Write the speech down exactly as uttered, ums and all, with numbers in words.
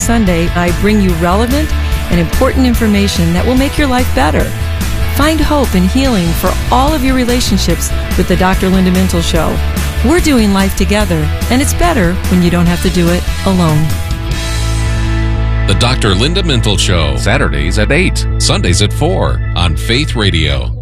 Sunday, I bring you relevant and important information that will make your life better. Find hope and healing for all of your relationships with the Doctor Linda Mintle Show. We're doing life together, and it's better when you don't have to do it alone. The Doctor Linda Mintle Show, Saturdays at eight, Sundays at four on Faith Radio.